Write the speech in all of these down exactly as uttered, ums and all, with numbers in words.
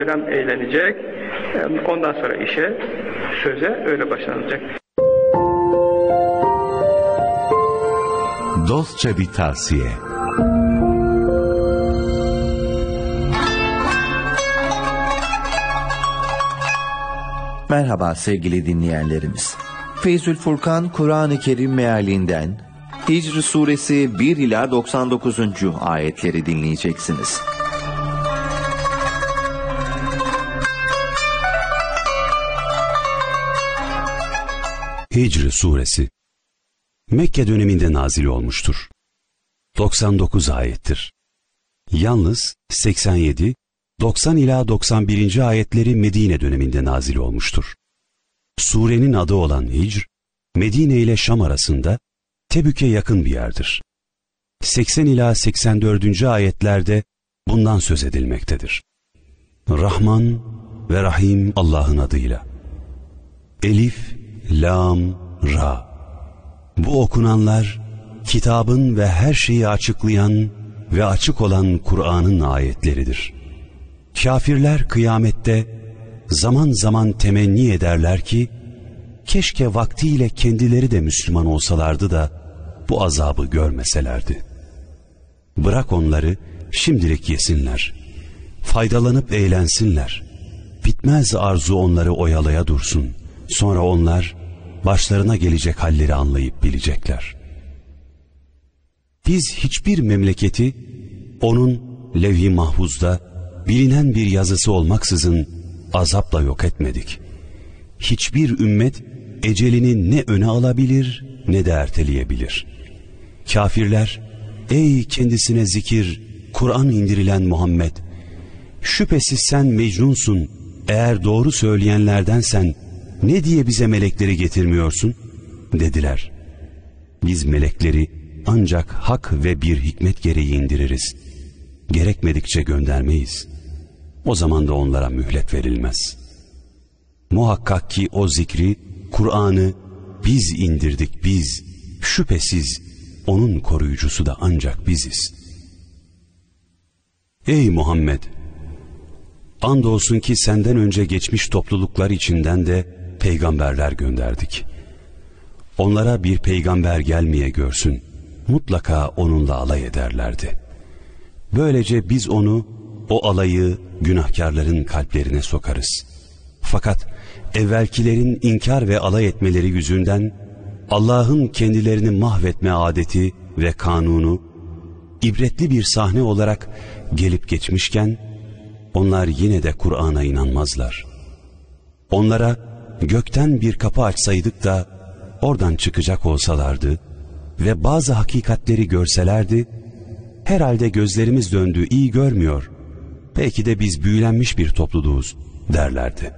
Selam eğlenecek, ondan sonra işe, söze öyle başlanacak. Dostça bir tavsiye. Merhaba sevgili dinleyenlerimiz. Feyzül Furkan Kur'an-ı Kerim mealinden Hicr suresi bir ila doksan dokuzuncu ayetleri dinleyeceksiniz. Hicr suresi Mekke döneminde nazil olmuştur. doksan dokuz ayettir. Yalnız seksen yedi, doksan ila doksan birinci ayetleri Medine döneminde nazil olmuştur. Surenin adı olan Hicr, Medine ile Şam arasında Tebük'e yakın bir yerdir. seksen ila seksen dördüncü ayetlerde bundan söz edilmektedir. Rahman ve Rahim Allah'ın adıyla. Elif, Lam, Ra. Bu okunanlar, kitabın ve her şeyi açıklayan ve açık olan Kur'an'ın ayetleridir. Kafirler kıyamette zaman zaman temenni ederler ki, keşke vaktiyle kendileri de Müslüman olsalardı da bu azabı görmeselerdi. Bırak onları şimdilik yesinler, faydalanıp eğlensinler. Bitmez arzu onları oyalaya dursun. Sonra onlar başlarına gelecek halleri anlayıp bilecekler. Biz hiçbir memleketi onun levh-i mahfuzda bilinen bir yazısı olmaksızın azapla yok etmedik. Hiçbir ümmet ecelini ne öne alabilir ne de erteleyebilir. Kafirler, ey kendisine zikir, Kur'an indirilen Muhammed, şüphesiz sen mecnunsun, eğer doğru söyleyenlerdensen ne diye bize melekleri getirmiyorsun? Dediler. Biz melekleri ancak hak ve bir hikmet gereği indiririz. Gerekmedikçe göndermeyiz. O zaman da onlara mühlet verilmez. Muhakkak ki o zikri, Kur'an'ı biz indirdik biz. Şüphesiz onun koruyucusu da ancak biziz. Ey Muhammed! Andolsun ki senden önce geçmiş topluluklar içinden de peygamberler gönderdik. Onlara bir peygamber gelmeye görsün, mutlaka onunla alay ederlerdi. Böylece biz onu, o alayı günahkarların kalplerine sokarız. Fakat evvelkilerin inkar ve alay etmeleri yüzünden Allah'ın kendilerini mahvetme adeti ve kanunu ibretli bir sahne olarak gelip geçmişken onlar yine de Kur'an'a inanmazlar. Onlara gökten bir kapı açsaydık da oradan çıkacak olsalardı ve bazı hakikatleri görselerdi, herhalde gözlerimiz döndü, iyi görmüyor, belki de biz büyülenmiş bir topluluğuz derlerdi.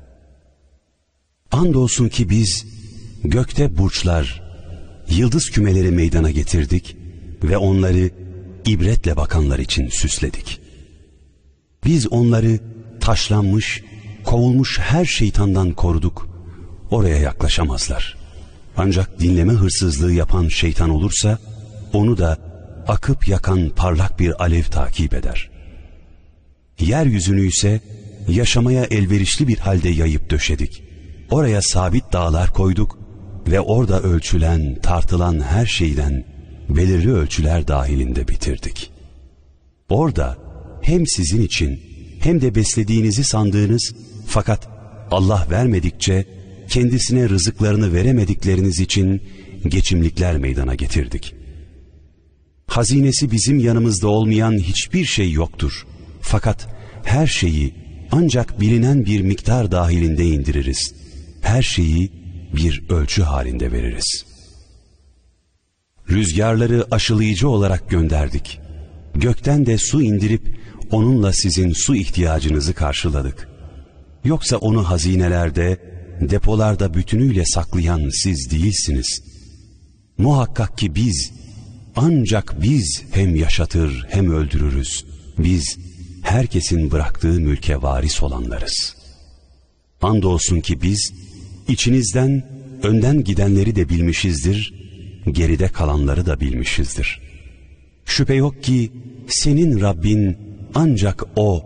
Andolsun ki biz gökte burçlar, yıldız kümeleri meydana getirdik ve onları ibretle bakanlar için süsledik. Biz onları taşlanmış, kovulmuş her şeytandan koruduk. Oraya yaklaşamazlar. Ancak dinleme hırsızlığı yapan şeytan olursa, onu da akıp yakan parlak bir alev takip eder. Yeryüzünü ise yaşamaya elverişli bir halde yayıp döşedik. Oraya sabit dağlar koyduk ve orada ölçülen, tartılan her şeyden belirli ölçüler dahilinde bitirdik. Orada hem sizin için hem de beslediğinizi sandığınız fakat Allah vermedikçe kendisine rızıklarını veremedikleriniz için geçimlikler meydana getirdik. Hazinesi bizim yanımızda olmayan hiçbir şey yoktur. Fakat her şeyi ancak bilinen bir miktar dahilinde indiririz. Her şeyi bir ölçü halinde veririz. Rüzgarları aşılayıcı olarak gönderdik. Gökten de su indirip onunla sizin su ihtiyacınızı karşıladık. Yoksa onu hazinelerde, depolarda bütünüyle saklayan siz değilsiniz. Muhakkak ki biz, ancak biz hem yaşatır hem öldürürüz. Biz herkesin bıraktığı mülke varis olanlarız. Andolsun ki biz, içinizden önden gidenleri de bilmişizdir, geride kalanları da bilmişizdir. Şüphe yok ki senin Rabbin ancak O,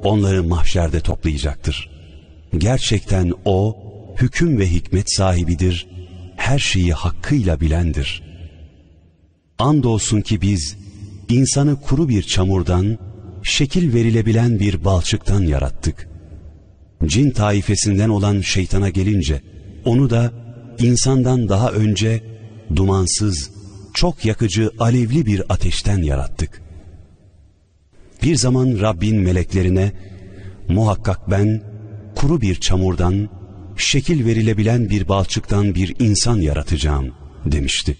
onları mahşerde toplayacaktır. Gerçekten O, hüküm ve hikmet sahibidir, her şeyi hakkıyla bilendir. Andolsun ki biz, insanı kuru bir çamurdan, şekil verilebilen bir balçıktan yarattık. Cin taifesinden olan şeytana gelince, onu da insandan daha önce dumansız, çok yakıcı alevli bir ateşten yarattık. Bir zaman Rabbin meleklerine, muhakkak ben kuru bir çamurdan, şekil verilebilen bir balçıktan bir insan yaratacağım demişti.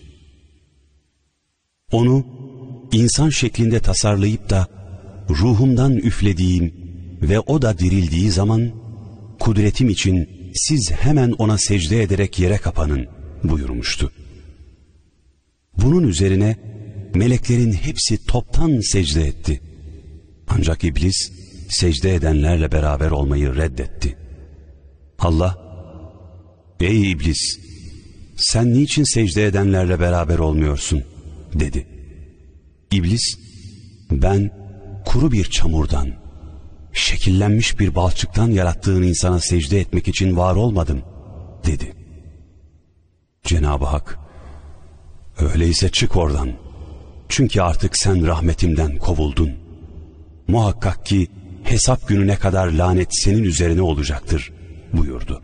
Onu insan şeklinde tasarlayıp da ruhumdan üflediğim ve o da dirildiği zaman kudretim için siz hemen ona secde ederek yere kapanın buyurmuştu. Bunun üzerine meleklerin hepsi toptan secde etti. Ancak iblis secde edenlerle beraber olmayı reddetti. Allah, ey iblis, sen niçin secde edenlerle beraber olmuyorsun dedi. İblis, ben kuru bir çamurdan, şekillenmiş bir balçıktan yarattığın insana secde etmek için var olmadım dedi. Cenab-ı Hak, öyleyse çık oradan, çünkü artık sen rahmetimden kovuldun. Muhakkak ki hesap gününe kadar lanet senin üzerine olacaktır buyurdu.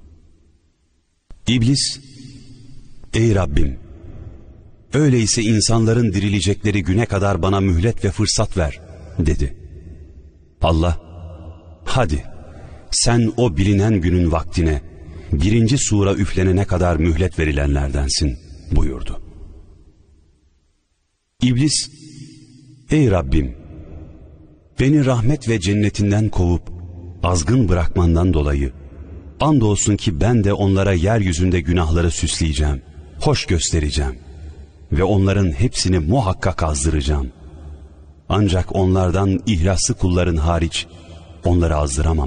İblis, ey Rabbim, öyleyse insanların dirilecekleri güne kadar bana mühlet ve fırsat ver dedi. Allah, hadi sen o bilinen günün vaktine birinci sura üflenene kadar mühlet verilenlerdensin buyurdu. İblis, ey Rabbim, beni rahmet ve cennetinden kovup azgın bırakmandan dolayı andolsun ki ben de onlara yeryüzünde günahları süsleyeceğim, hoş göstereceğim ve onların hepsini muhakkak azdıracağım. Ancak onlardan ihlaslı kulların hariç onları azdıramam.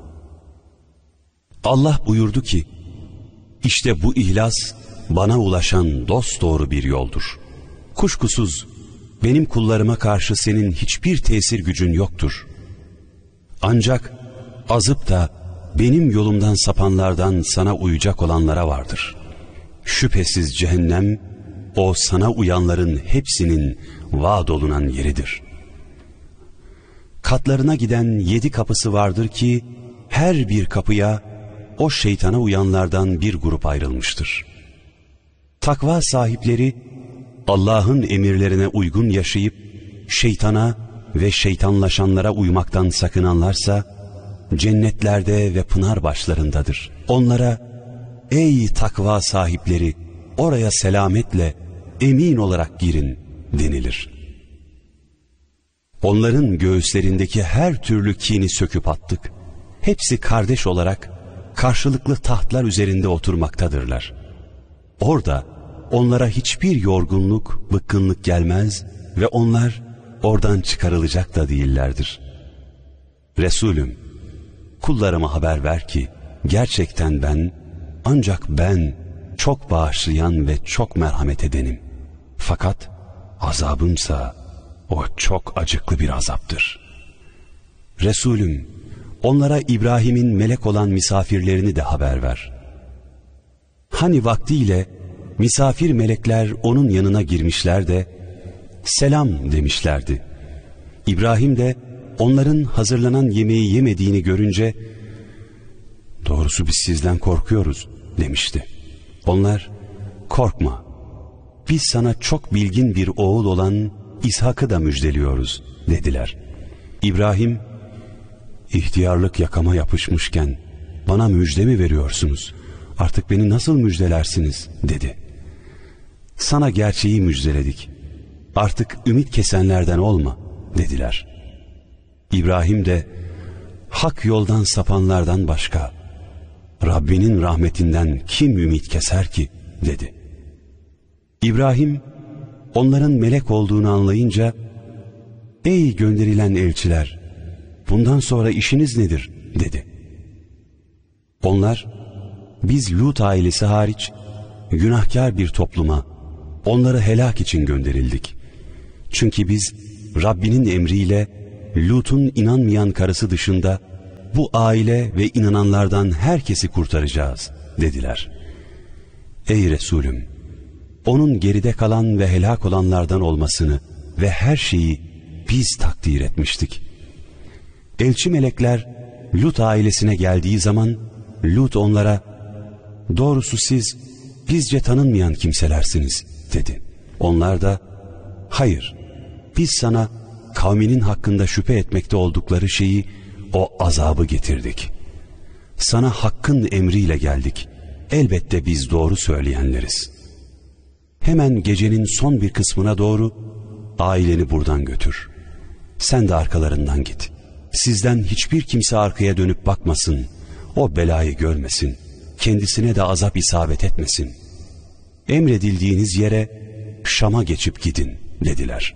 Allah buyurdu ki, işte bu ihlas bana ulaşan dosdoğru bir yoldur. Kuşkusuz benim kullarıma karşı senin hiçbir tesir gücün yoktur. Ancak azıp da benim yolumdan sapanlardan sana uyacak olanlara vardır. Şüphesiz cehennem, o sana uyanların hepsinin vaad olunan yeridir. Katlarına giden yedi kapısı vardır ki, her bir kapıya o şeytana uyanlardan bir grup ayrılmıştır. Takva sahipleri, Allah'ın emirlerine uygun yaşayıp, şeytana ve şeytanlaşanlara uymaktan sakınanlarsa, cennetlerde ve pınar başlarındadır. Onlara, ey takva sahipleri, oraya selametle, emin olarak girin denilir. Onların göğüslerindeki her türlü kini söküp attık. Hepsi kardeş olarak karşılıklı tahtlar üzerinde oturmaktadırlar. Orada onlara hiçbir yorgunluk, bıkkınlık gelmez ve onlar oradan çıkarılacak da değillerdir. Resulüm, kullarıma haber ver ki gerçekten ben, ancak ben çok bağışlayan ve çok merhamet edenim. Fakat azabımsa o çok acıklı bir azaptır. Resulüm, onlara İbrahim'in melek olan misafirlerini de haber ver. Hani vaktiyle misafir melekler onun yanına girmişler de selam demişlerdi. İbrahim de onların hazırlanan yemeği yemediğini görünce doğrusu biz sizden korkuyoruz demişti. Onlar, korkma, biz sana çok bilgin bir oğul olan İshak'ı da müjdeliyoruz dediler. İbrahim, ihtiyarlık yakama yapışmışken bana müjde mi veriyorsunuz? Artık beni nasıl müjdelersiniz dedi. Sana gerçeği müjdeledik. Artık ümit kesenlerden olma dediler. İbrahim de hak yoldan sapanlardan başka Rabbinin rahmetinden kim ümit keser ki dedi. İbrahim onların melek olduğunu anlayınca ey gönderilen elçiler, bundan sonra işiniz nedir dedi. Onlar, biz Lut ailesi hariç günahkar bir topluma, onları helak için gönderildik. Çünkü biz Rabbinin emriyle Lut'un inanmayan karısı dışında bu aile ve inananlardan herkesi kurtaracağız dediler. Ey Resulüm! Onun geride kalan ve helak olanlardan olmasını ve her şeyi biz takdir etmiştik. Elçi melekler Lut ailesine geldiği zaman Lut onlara, doğrusu siz bizce tanınmayan kimselersiniz dedi. Onlar da, hayır, biz sana kavminin hakkında şüphe etmekte oldukları şeyi, o azabı getirdik. Sana hakkın emriyle geldik. Elbette biz doğru söyleyenleriz. Hemen gecenin son bir kısmına doğru aileni buradan götür. Sen de arkalarından git. Sizden hiçbir kimse arkaya dönüp bakmasın. O belayı görmesin. Kendisine de azap isabet etmesin. Emredildiğiniz yere Şam'a geçip gidin dediler.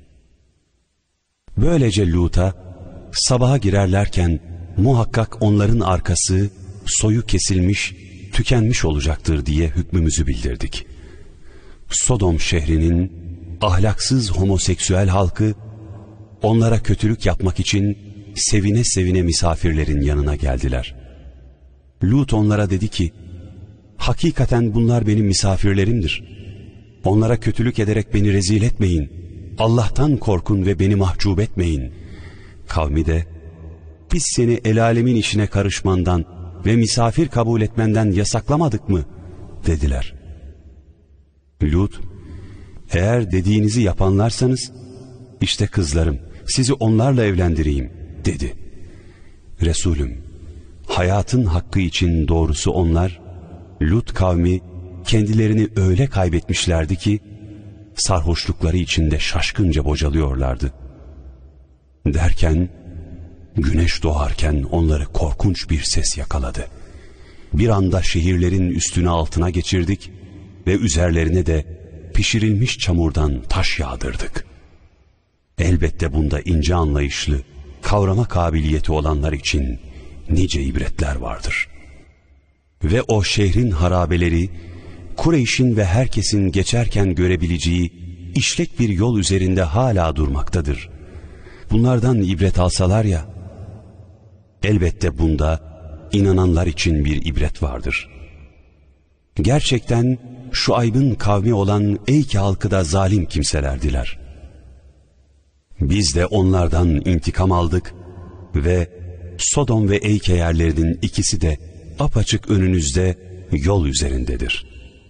Böylece Lut'a sabaha girerlerken muhakkak onların arkası soyu kesilmiş, tükenmiş olacaktır diye hükmümüzü bildirdik. Sodom şehrinin ahlaksız homoseksüel halkı onlara kötülük yapmak için sevine sevine misafirlerin yanına geldiler. Lut onlara dedi ki, hakikaten bunlar benim misafirlerimdir. Onlara kötülük ederek beni rezil etmeyin. Allah'tan korkun ve beni mahcup etmeyin. Kavmi de, biz seni el alemin işine karışmandan ve misafir kabul etmenden yasaklamadık mı? Dediler. Lut, eğer dediğinizi yapanlarsanız, işte kızlarım, sizi onlarla evlendireyim dedi. Resulüm, hayatın hakkı için doğrusu onlar, Lut kavmi kendilerini öyle kaybetmişlerdi ki, sarhoşlukları içinde şaşkınca bocalıyorlardı. Derken, güneş doğarken onları korkunç bir ses yakaladı. Bir anda şehirlerin üstüne altına geçirdik ve üzerlerine de pişirilmiş çamurdan taş yağdırdık. Elbette bunda ince anlayışlı, kavrama kabiliyeti olanlar için nice ibretler vardır. Ve o şehrin harabeleri, Kureyş'in ve herkesin geçerken görebileceği işlek bir yol üzerinde hala durmaktadır. Bunlardan ibret alsalar ya, elbette bunda inananlar için bir ibret vardır. Gerçekten Şuayb'ın kavmi olan Eyke halkı da zalim kimselerdiler. Biz de onlardan intikam aldık ve Sodom ve Eyke yerlerinin ikisi de apaçık önünüzde yol üzerindedir.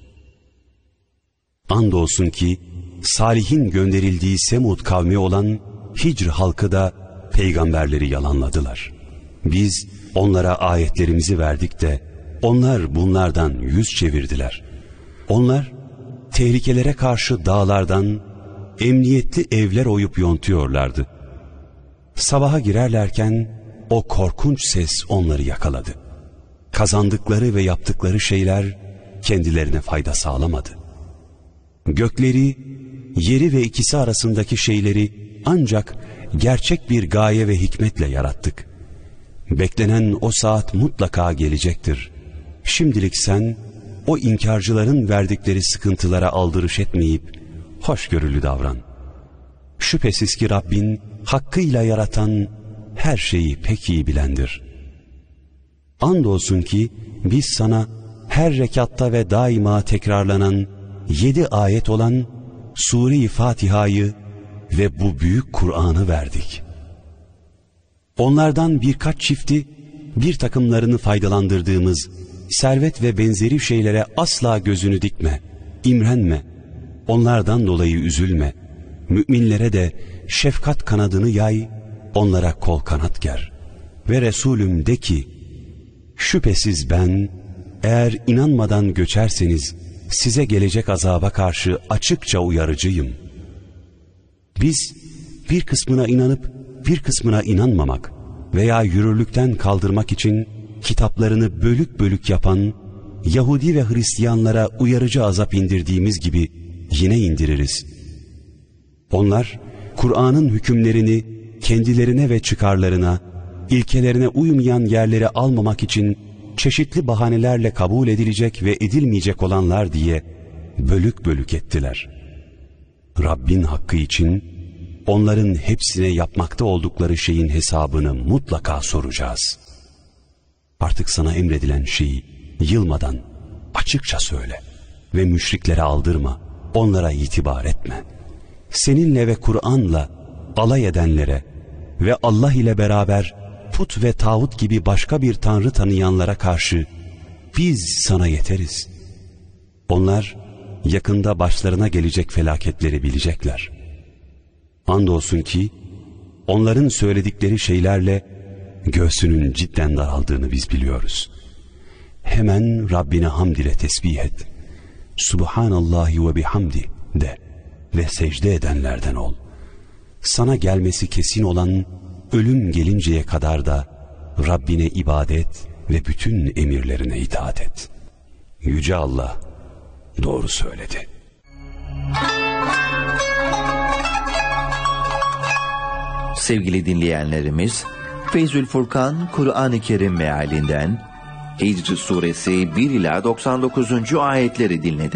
Andolsun ki Salih'in gönderildiği Semud kavmi olan Hicr halkı da peygamberleri yalanladılar. Biz onlara ayetlerimizi verdik de onlar bunlardan yüz çevirdiler. Onlar tehlikelere karşı dağlardan emniyetli evler oyup yontuyorlardı. Sabaha girerlerken o korkunç ses onları yakaladı. Kazandıkları ve yaptıkları şeyler kendilerine fayda sağlamadı. Gökleri, yeri ve ikisi arasındaki şeyleri ancak gerçek bir gaye ve hikmetle yarattık. Beklenen o saat mutlaka gelecektir. Şimdilik sen o inkarcıların verdikleri sıkıntılara aldırış etmeyip hoşgörülü davran. Şüphesiz ki Rabbin hakkıyla yaratan her şeyi pek iyi bilendir. Andolsun ki biz sana her rekatta ve daima tekrarlanan yedi ayet olan Sure-i Fatiha'yı ve bu büyük Kur'an'ı verdik. Onlardan birkaç çifti bir takımlarını faydalandırdığımız servet ve benzeri şeylere asla gözünü dikme, imrenme, onlardan dolayı üzülme. Müminlere de şefkat kanadını yay, onlara kol kanat ger. Ve Resulüm de ki, şüphesiz ben, eğer inanmadan göçerseniz, size gelecek azaba karşı açıkça uyarıcıyım. Biz, bir kısmına inanıp, bir kısmına inanmamak veya yürürlükten kaldırmak için kitaplarını bölük bölük yapan Yahudi ve Hristiyanlara uyarıcı azap indirdiğimiz gibi yine indiririz. Onlar Kur'an'ın hükümlerini kendilerine ve çıkarlarına, ilkelerine uymayan yerlere almamak için çeşitli bahanelerle kabul edilecek ve edilmeyecek olanlar diye bölük bölük ettiler. Rabbin hakkı için onların hepsine yapmakta oldukları şeyin hesabını mutlaka soracağız. Artık sana emredilen şeyi yılmadan açıkça söyle ve müşriklere aldırma, onlara itibar etme. Seninle ve Kur'an'la alay edenlere ve Allah ile beraber put ve tağut gibi başka bir tanrı tanıyanlara karşı biz sana yeteriz. Onlar yakında başlarına gelecek felaketleri bilecekler. Andolsun ki onların söyledikleri şeylerle göğsünün cidden daraldığını biz biliyoruz. Hemen Rabbine hamd ile tesbih et. Subhanallahi ve bihamdi de ve secde edenlerden ol. Sana gelmesi kesin olan ölüm gelinceye kadar da Rabbine ibadet ve bütün emirlerine itaat et. Yüce Allah doğru söyledi. Sevgili dinleyenlerimiz, Feyzül Furkan Kur'an-ı Kerim mealinden Hicr suresi bir ila doksan dokuzuncu ayetleri dinlediniz.